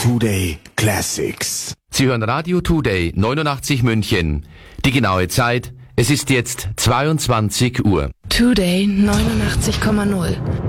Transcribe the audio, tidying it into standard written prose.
Today Classics. Sie hören Radio Today 89 München. Die genaue Zeit, es ist jetzt 22 Uhr. Today 89,0.